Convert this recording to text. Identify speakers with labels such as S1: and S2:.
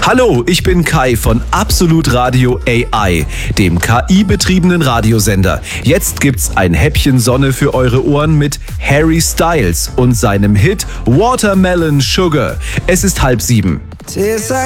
S1: Hallo, ich bin Kai von Absolut Radio AI, dem KI-betriebenen Radiosender. Jetzt gibt's ein Häppchen Sonne für eure Ohren mit Harry Styles und seinem Hit Watermelon Sugar. Es ist 6:30.